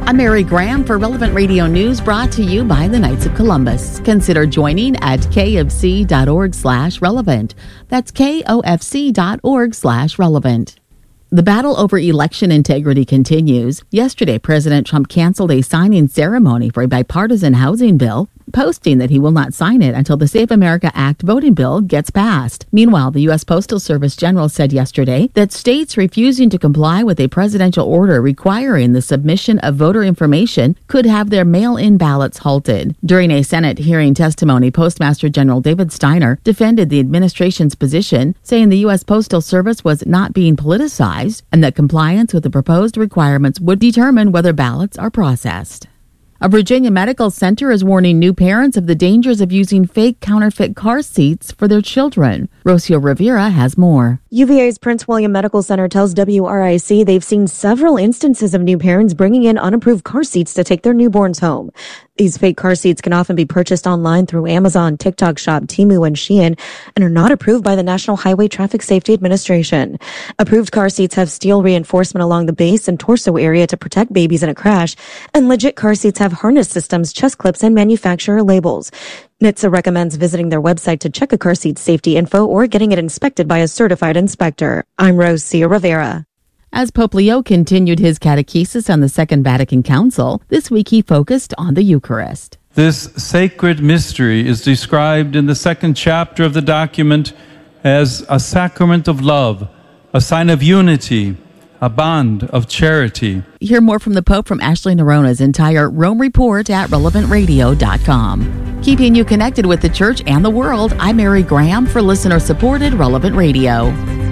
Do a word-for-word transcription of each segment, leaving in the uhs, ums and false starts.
I'm Mary Graham for Relevant Radio News, brought to you by the Knights of Columbus. Consider joining at kfc.org slash relevant. That's kofc.org slash relevant. The battle over election integrity continues. Yesterday, President Trump canceled a signing ceremony for a bipartisan housing bill, posting that he will not sign it until the Save America Act voting bill gets passed. Meanwhile, the U S Postal Service General said yesterday that states refusing to comply with a presidential order requiring the submission of voter information could have their mail-in ballots halted. During a Senate hearing testimony, Postmaster General David Steiner defended the administration's position, saying the U S Postal Service was not being politicized and that compliance with the proposed requirements would determine whether ballots are processed. A Virginia medical center is warning new parents of the dangers of using fake counterfeit car seats for their children. Rocio Rivera has more. U V A's Prince William Medical Center tells W R I C they've seen several instances of new parents bringing in unapproved car seats to take their newborns home. These fake car seats can often be purchased online through Amazon, TikTok Shop, Temu, and Shein, and are not approved by the National Highway Traffic Safety Administration. Approved car seats have steel reinforcement along the base and torso area to protect babies in a crash, and legit car seats have harness systems, chest clips, and manufacturer labels. N H T S A recommends visiting their website to check a car seat's safety info or getting it inspected by a certified inspector. I'm Rocio Rivera. As Pope Leo continued his catechesis on the Second Vatican Council, this week he focused on the Eucharist. This sacred mystery is described in the second chapter of the document as a sacrament of love, a sign of unity, a bond of charity. Hear more from the Pope from Ashley Nerona's entire Rome Report at relevant radio dot com. Keeping you connected with the church and the world, I'm Mary Graham for listener-supported Relevant Radio.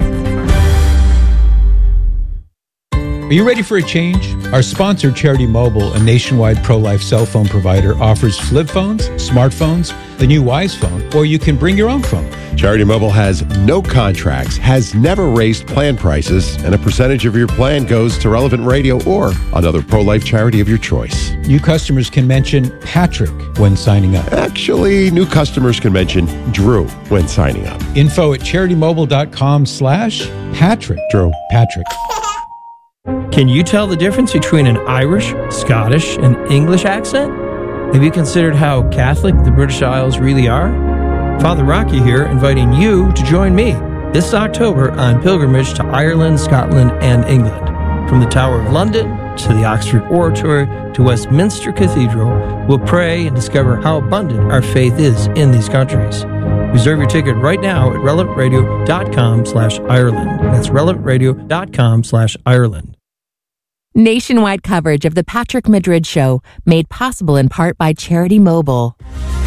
Are you ready for a change? Our sponsor, Charity Mobile, a nationwide pro-life cell phone provider, offers flip phones, smartphones, the new Wise phone, or you can bring your own phone. Charity Mobile has no contracts, has never raised plan prices, and a percentage of your plan goes to Relevant Radio or another pro-life charity of your choice. New customers can mention Patrick when signing up. Actually, new customers can mention Drew when signing up. Info at charitymobile.com slash Patrick. Drew. Patrick. Can you tell the difference between an Irish, Scottish, and English accent? Have you considered how Catholic the British Isles really are? Father Rocky here, inviting you to join me this October on pilgrimage to Ireland, Scotland, and England. From the Tower of London to the Oxford Oratory to Westminster Cathedral, we'll pray and discover how abundant our faith is in these countries. Reserve your ticket right now at relevant radio dot com slash Ireland. That's relevant radio dot com slash Ireland. Nationwide coverage of the Patrick Madrid Show, made possible in part by Charity Mobile.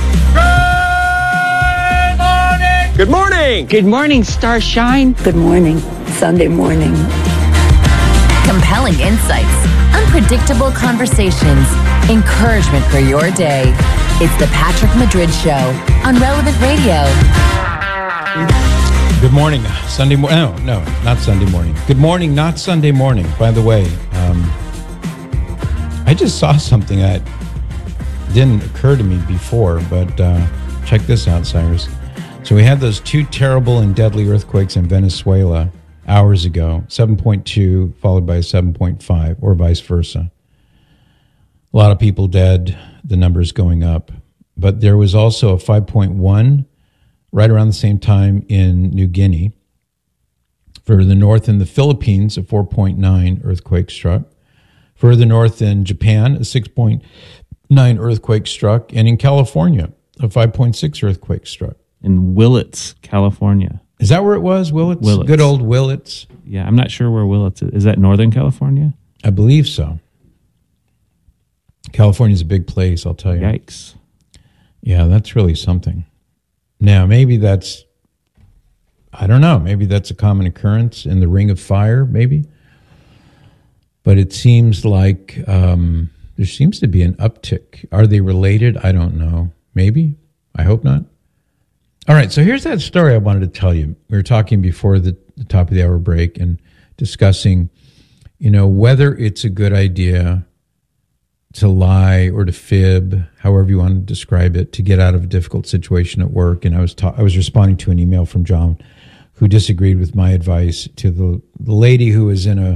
Good morning! Good morning! Good morning, Starshine. Good morning, Sunday morning. Compelling insights, unpredictable conversations, encouragement for your day. It's the Patrick Madrid Show on Relevant Radio. Good morning, Sunday morning. No, no, not Sunday morning. Good morning, not Sunday morning. By the way, um, I just saw something that didn't occur to me before, but uh, check this out, Cyrus. So we had those two terrible and deadly earthquakes in Venezuela hours ago, seven point two followed by a seven point five, or vice versa. A lot of people dead, the numbers going up. But there was also a five point one right around the same time in New Guinea. Further north in the Philippines, a four point nine earthquake struck. Further north in Japan, a six point nine earthquake struck. And in California, a five point six earthquake struck. In Willits, California. Is that where it was, Willits? Willits. Good old Willits. Yeah, I'm not sure where Willits is. Is that Northern California? I believe so. California's a big place, I'll tell you. Yikes. Yeah, that's really something. Now, maybe that's, I don't know, maybe that's a common occurrence in the Ring of Fire, maybe. But it seems like um, there seems to be an uptick. Are they related? I don't know. Maybe. I hope not. All right, so here's that story I wanted to tell you. We were talking before the, the top of the hour break and discussing, you know, whether it's a good idea to lie or to fib, however you want to describe it, to get out of a difficult situation at work. And I was ta- I was responding to an email from John who disagreed with my advice to the, the lady who was in a